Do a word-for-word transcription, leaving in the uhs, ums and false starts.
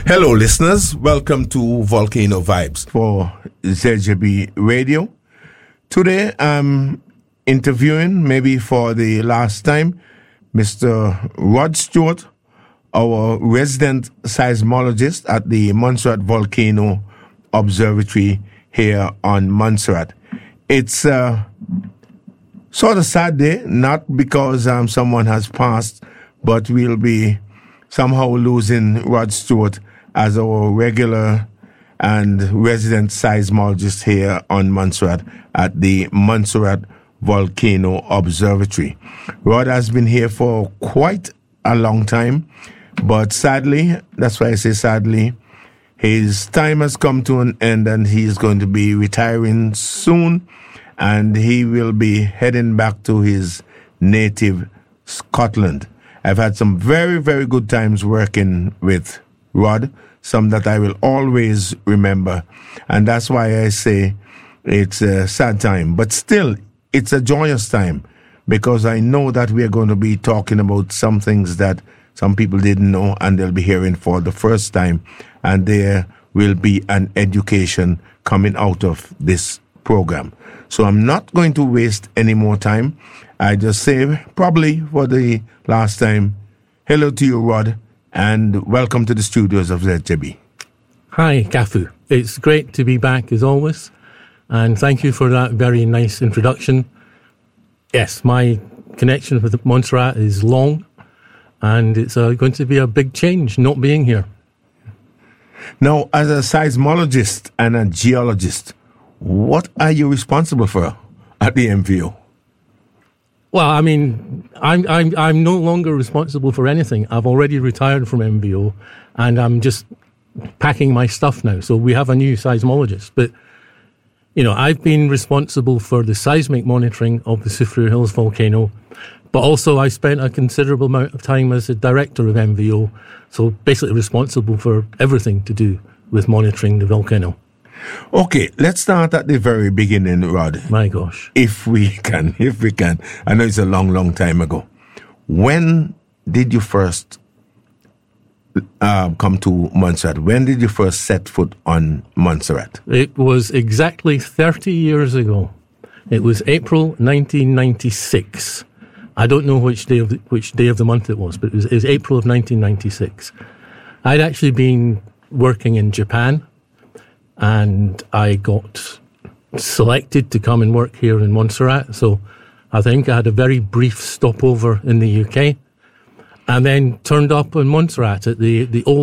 Hello, listeners. Welcome to Volcano Vibes for Z J B Radio. Today, I'm interviewing, maybe for the last time, Mister Rod Stewart, our resident seismologist at the Montserrat Volcano Observatory here on Montserrat. It's a sort of sad day, not because um, someone has passed, but we'll be somehow losing Rod Stewart as our regular and resident seismologist here on Montserrat at the Montserrat Volcano Observatory. Rod has been here for quite a long time, but sadly, that's why I say sadly, his time has come to an end and he's going to be retiring soon, and he will be heading back to his native Scotland. I've had some very, very good times working with Rod, some that I will always remember. And that's why I say it's a sad time. But still, it's a joyous time, because I know that we are going to be talking about some things that some people didn't know and they'll be hearing for the first time. And there will be an education coming out of this program. So I'm not going to waste any more time. I just say, probably for the last time, hello to you, Rod, and welcome to the studios of Z J B. Hi, Kafu. It's great to be back as always, and thank you for that very nice introduction. Yes, my connection with Montserrat is long, and it's uh, going to be a big change not being here. Now, as a seismologist and a geologist, what are you responsible for at the M V O? Well, I mean, I'm I'm I'm no longer responsible for anything. I've already retired from M V O, and I'm just packing my stuff now. So we have a new seismologist. But, you know, I've been responsible for the seismic monitoring of the Soufriere Hills volcano, but also I spent a considerable amount of time as a director of M V O, so basically responsible for everything to do with monitoring the volcano. Okay, let's start at the very beginning, Rod. My gosh. If we can, if we can. I know it's a long, long time ago. When did you first uh, come to Montserrat? When did you first set foot on Montserrat? It was exactly thirty years ago. It was April nineteen ninety-six. I don't know which day of the, which day of the month it was, but it was, it was April of nineteen ninety-six. I'd actually been working in Japan, and I got selected to come and work here in Montserrat. So I think I had a very brief stopover in the U K, and then turned up in Montserrat at the, the old